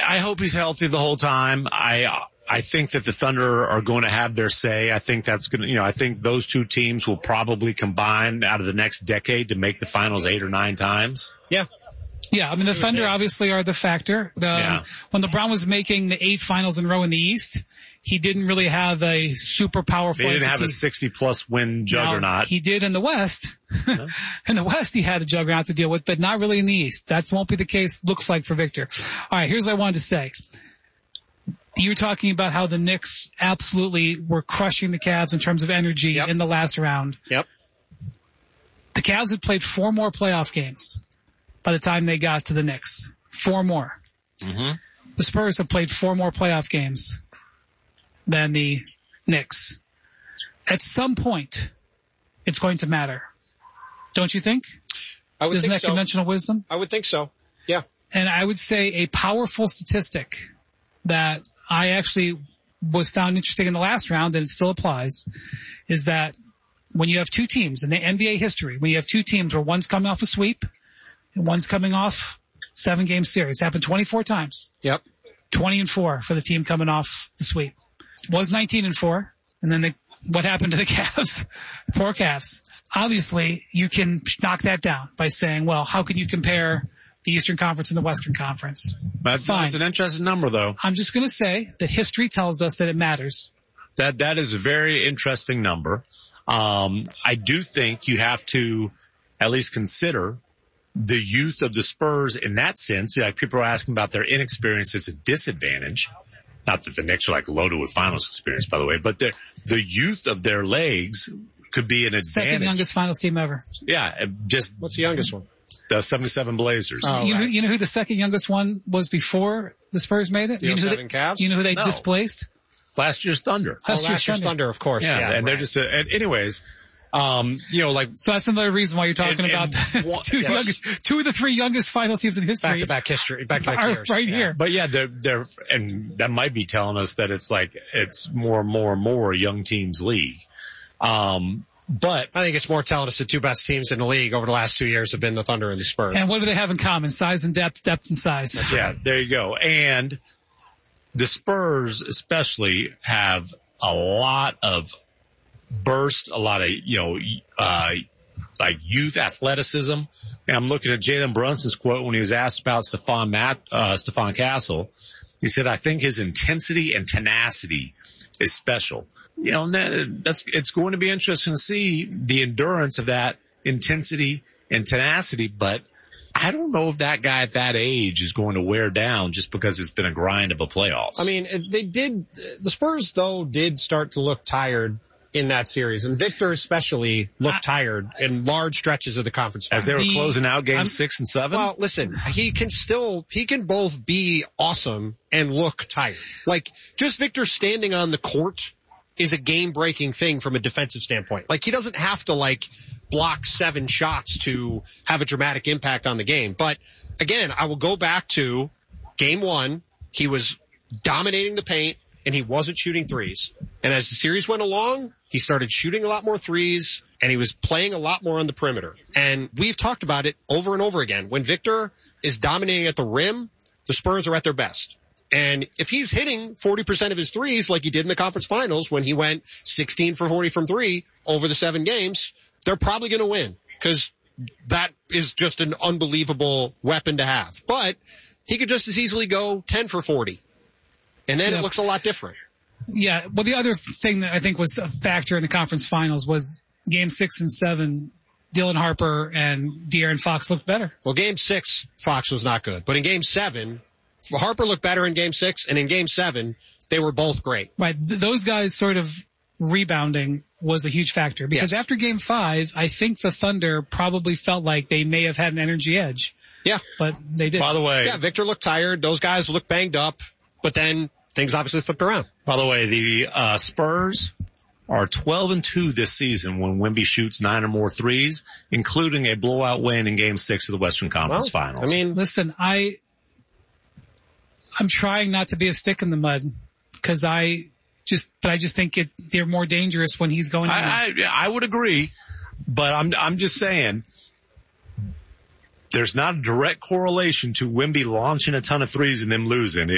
I hope he's healthy the whole time. I think that the Thunder are going to have their say. I think that's going to, I think those two teams will probably combine out of the next decade to make the finals 8 or 9 times. Yeah. Yeah, I mean, the Thunder obviously are the factor. When LeBron was making the 8 finals in a row in the East, he didn't really have a super powerful He didn't entity. have a 60-plus win juggernaut. Now, he did in the West. In the West, he had a juggernaut to deal with, but not really in the East. That won't be the case, looks like, for Victor. All right, here's what I wanted to say. You were talking about how the Knicks absolutely were crushing the Cavs in terms of energy in the last round. Yep. The Cavs had played 4 more playoff games by the time they got to the Knicks. 4 more. Mm-hmm. The Spurs have played 4 more playoff games than the Knicks. At some point, it's going to matter. Don't you think? I would Isn't think that so. conventional wisdom? I would think so. Yeah. And I would say a powerful statistic that I actually was found interesting in the last round, and it still applies, is that when you have 2 teams in the NBA history, when you have 2 teams where one's coming off a sweep and one's coming off 7-game series, happened 24 times. Yep. 20-4 for the team coming off the sweep. Was 19-4, and then what happened to the Cavs? Poor Cavs. Obviously, you can knock that down by saying, well, how can you compare the Eastern Conference and the Western Conference? That's an interesting number, though. I'm just going to say that history tells us that it matters. That is a very interesting number. I do think you have to at least consider the youth of the Spurs in that sense. Like, people are asking about their inexperience as a disadvantage. Not that the Knicks are like loaded with finals experience, by the way, but the youth of their legs could be an advantage. Second youngest finals team ever. Yeah, what's the youngest one? The 77 Blazers. Oh, you know who the second youngest one was before the Spurs made it? The 07 Cavs? You know who they displaced? Last year's Thunder. Last year's Thunder, of course. Yeah, and they're just and anyways. So that's another reason why you're talking about two of the 3 youngest final teams in history. Back-to-back history, back-to-back years. Right here. But yeah, they're, and that might be telling us that it's more and more a young teams league. But I think it's more telling us the 2 best teams in the league over the last 2 years have been the Thunder and the Spurs. And what do they have in common? Size and depth and size. Yeah, there you go. And the Spurs especially have a lot of burst, a lot of, like youth athleticism. And I'm looking at Jalen Brunson's quote when he was asked about Stephon Castle. He said, I think his intensity and tenacity is special. It's going to be interesting to see the endurance of that intensity and tenacity, but I don't know if that guy at that age is going to wear down just because it's been a grind of a playoffs. I mean, the Spurs though did start to look tired in that series, and Victor especially looked tired in large stretches of the conference finals. As they were closing out games 6 and 7? Well, listen, he can both be awesome and look tired. Like, just Victor standing on the court is a game-breaking thing from a defensive standpoint. Like, he doesn't have to, block 7 shots to have a dramatic impact on the game. But, again, I will go back to Game 1. He was dominating the paint, and he wasn't shooting threes. And as the series went along, he started shooting a lot more threes, and he was playing a lot more on the perimeter. And we've talked about it over and over again. When Victor is dominating at the rim, the Spurs are at their best. And if he's hitting 40% of his threes like he did in the conference finals when he went 16 for 40 from 3 over the 7 games, they're probably going to win because that is just an unbelievable weapon to have. But he could just as easily go 10 for 40. And then it looks a lot different. Yeah. Well, the other thing that I think was a factor in the conference finals was Game 6 and 7. Dylan Harper and De'Aaron Fox looked better. Well, Game 6, Fox was not good. But in Game 7, Harper looked better in Game 6, and in Game 7, they were both great. Right. Those guys sort of rebounding was a huge factor. Because after Game 5, I think the Thunder probably felt like they may have had an energy edge. Yeah. But they didn't. By the way. Yeah, Victor looked tired. Those guys looked banged up. But then things obviously flipped around. By the way, the Spurs are 12-2 this season when Wemby shoots 9 or more threes, including a blowout win in Game 6 of the Western Conference Finals. I mean, listen, I'm trying not to be a stick in the mud because I just think they're more dangerous when he's going. I would agree, but I'm just saying there's not a direct correlation to Wemby launching a ton of threes and them losing.